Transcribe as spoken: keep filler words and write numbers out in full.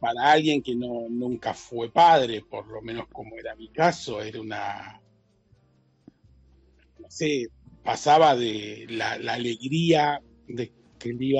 para alguien que no, nunca fue padre, por lo menos como era mi caso, era una, no sé, pasaba de la, la alegría de que él iba